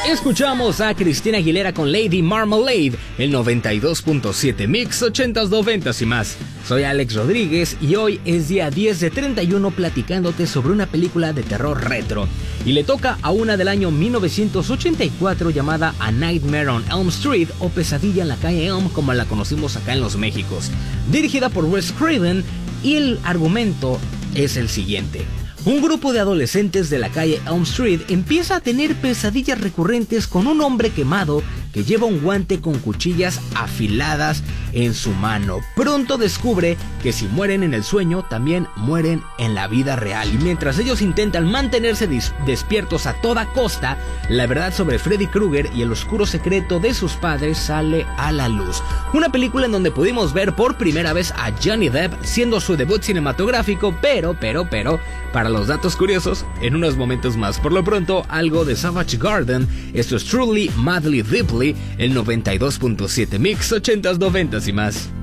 Escuchamos a Cristina Aguilera con Lady Marmalade, el 92.7 Mix 80s, 90s y más. Soy Alex Rodríguez y hoy es día 10 de 31 platicándote sobre una película de terror retro. Y le toca a una del año 1984 llamada A Nightmare on Elm Street o Pesadilla en la calle Elm como la conocimos acá en los Méxicos. Dirigida por Wes Craven y el argumento es el siguiente. Un grupo de adolescentes de la calle Elm Street empieza a tener pesadillas recurrentes con un hombre quemado que lleva un guante con cuchillas afiladas en su mano. Pronto descubre que si mueren en el sueño, también mueren en la vida real. Y mientras ellos intentan mantenerse despiertos a toda costa, la verdad sobre Freddy Krueger y el oscuro secreto de sus padres sale a la luz. Una película en donde pudimos ver por primera vez a Johnny Depp siendo su debut cinematográfico, pero, para los datos curiosos, en unos momentos más. Por lo pronto, algo de Savage Garden. Esto es Truly, Madly, Deeply, el 92.7 Mix 80s, 90s y más.